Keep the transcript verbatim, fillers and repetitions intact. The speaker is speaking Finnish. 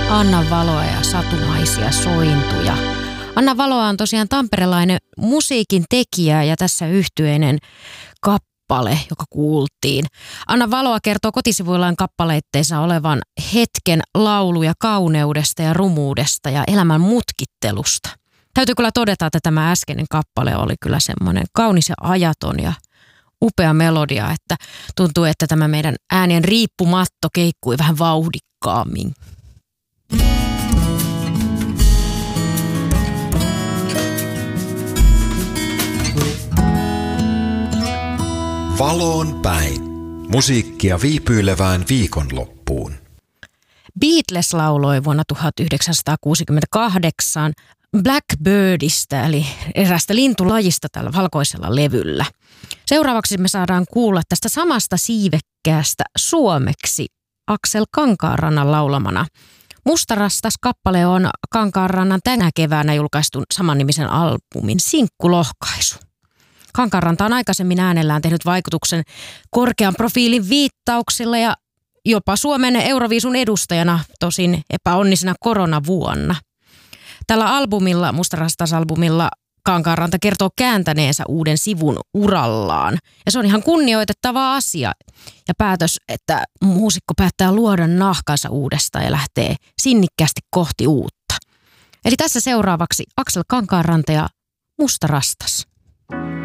Anna Valoa ja satumaisia sointuja. Anna Valoa on tosiaan tamperelainen musiikin tekijä ja tässä yhtyeinen kappale, joka kuultiin. Anna Valoa kertoo kotisivuillaan kappaleitteissa olevan hetken lauluja kauneudesta ja rumuudesta ja elämän mutkittelusta. Täytyy kyllä todeta, että tämä äskeinen kappale oli kyllä semmoinen kaunis ja ajaton ja upea melodia, että tuntuu, että tämä meidän äänien riippumatto keikkui vähän vauhdikkaammin. Valoon päin. Musiikkia viipyilevään viikonloppuun. Beatles lauloi vuonna tuhatyhdeksänsataakuusikymmentäkahdeksan Blackbirdista, eli erästä lintulajista tällä valkoisella levyllä. Seuraavaksi me saadaan kuulla tästä samasta siivekkäästä suomeksi Aksel Kankaanrannan laulamana. Mustarastas kappale on Kankaanrannan tänä keväänä julkaistun samannimisen albumin sinkkulohkaisu. Kankaanranta on aikaisemmin äänellään tehnyt vaikutuksen korkean profiilin viittauksilla ja jopa Suomen Euroviisun edustajana, tosin epäonnisena koronavuonna. Tällä albumilla, Mustarastas-albumilla, Kankaanranta kertoo kääntäneensä uuden sivun urallaan. Ja se on ihan kunnioitettava asia ja päätös, että muusikko päättää luoda nahkansa uudestaan ja lähtee sinnikkäästi kohti uutta. Eli tässä seuraavaksi Aksel Kankaanranta ja Mustarastas.